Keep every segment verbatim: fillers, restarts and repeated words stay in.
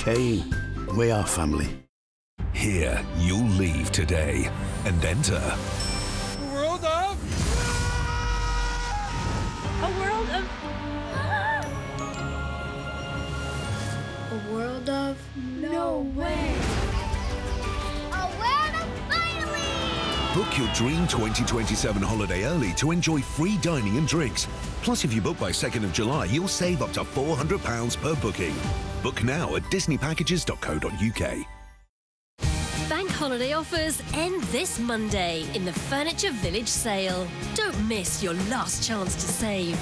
Kane, we are family. Here, you'll leave today and enter A world of... A world of... A world of... No way! A world of finally! Book your Dream twenty twenty-seven holiday early to enjoy free dining and drinks. Plus, if you book by second of July, you'll save up to four hundred pounds per booking. Book now at disney packages dot co dot U K. Bank holiday offers end this Monday in the Furniture Village sale. Don't miss your last chance to save.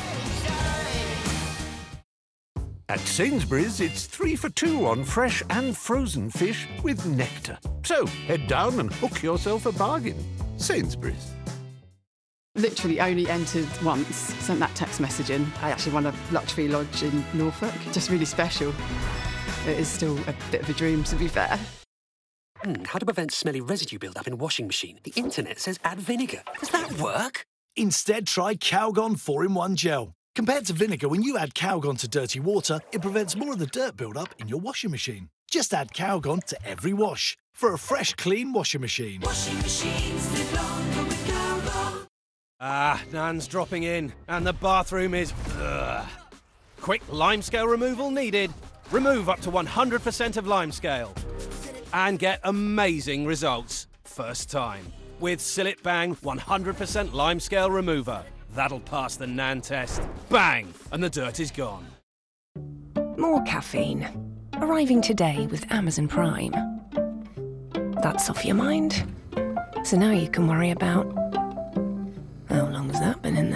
At Sainsbury's, it's three for two on fresh and frozen fish with Nectar. So head down and hook yourself a bargain. Sainsbury's. Literally only entered once, sent that text message in. I actually won a luxury lodge in Norfolk. Just really special. It is still a bit of a dream, to be fair. Hmm, how to prevent smelly residue build-up in washing machine. The internet says add vinegar. Does that work? Instead, try Calgon four in one Gel. Compared to vinegar, when you add Calgon to dirty water, it prevents more of the dirt build-up in your washing machine. Just add Calgon to every wash for a fresh, clean washing machine. Washing machines live longer with Calgon. Ah, Nan's dropping in, and the bathroom is... Ugh. Quick limescale removal needed. Remove up to one hundred percent of limescale. And get amazing results. First time. With Sillet Bang one hundred percent limescale remover. That'll pass the Nan test. Bang! And the dirt is gone. More caffeine. Arriving today with Amazon Prime. That's off your mind. So now you can worry about... how long has that been in there?